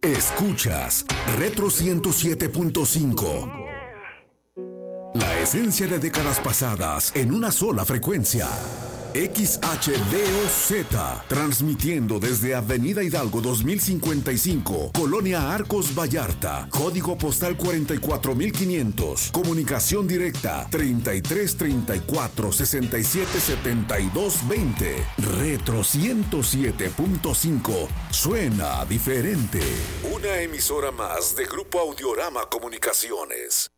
Escuchas Retro 107.5. La esencia de décadas pasadas en una sola frecuencia. XHDOZ, transmitiendo desde Avenida Hidalgo 2055, Colonia Arcos Vallarta, código postal 44500, comunicación directa 3334-677220. Retro 107.5, suena diferente. Una emisora más de Grupo Audiorama Comunicaciones.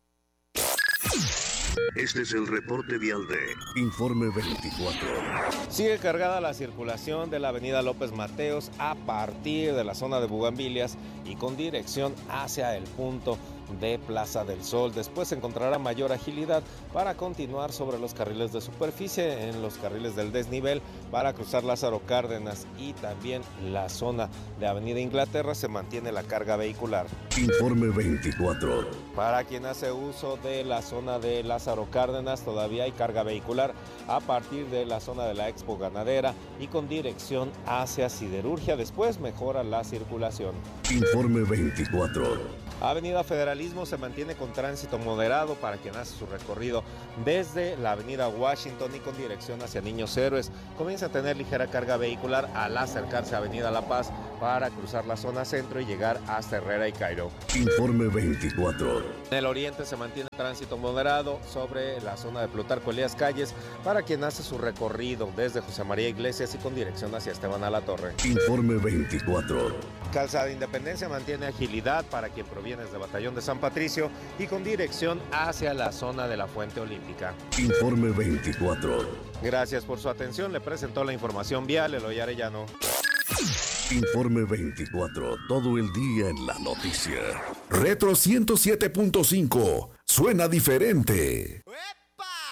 Este es el reporte vial de Informe 24. Sigue cargada la circulación de la avenida López Mateos a partir de la zona de Bugambilias y con dirección hacia el punto de Plaza del Sol. Después se encontrará mayor agilidad para continuar sobre los carriles de superficie, en los carriles del desnivel, para cruzar Lázaro Cárdenas y también la zona de Avenida Inglaterra se mantiene la carga vehicular. Informe 24. Para quien hace uso de la zona de Lázaro Cárdenas, todavía hay carga vehicular a partir de la zona de la Expo Ganadera y con dirección hacia Siderurgia. Después mejora la circulación. Informe 24. Avenida Federalismo se mantiene con tránsito moderado para quien hace su recorrido desde la Avenida Washington y con dirección hacia Niños Héroes. Comienza a tener ligera carga vehicular al acercarse a Avenida La Paz para cruzar la zona centro y llegar hasta Herrera y Cairo. Informe 24. En el oriente se mantiene tránsito moderado sobre la zona de Plutarco Elías Calles para quien hace su recorrido desde José María Iglesias y con dirección hacia Esteban Alatorre. Informe 24. Calzada Independencia mantiene agilidad para quien proviene desde Batallón de San Patricio y con dirección hacia la zona de la Fuente Olímpica. Informe 24. Gracias por su atención. Le presentó la información vial Eloy Arellano. Informe 24. Todo el día en la noticia. Retro 107.5. Suena diferente.